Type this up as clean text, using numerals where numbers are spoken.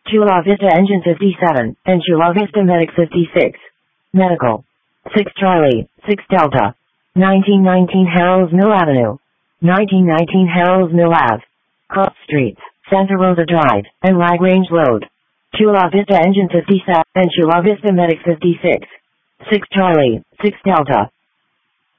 Chula Vista Engine 57, and Chula Vista Medic 56. Medical. 6 Charlie, 6 Delta. 1919 Harold's Mill Avenue. 1919 Harold's Mill Ave. Cross Streets, Santa Rosa Drive, and Lagrange Road. Chula Vista Engine 57, and Chula Vista Medic 56. 6 Charlie, 6 Delta.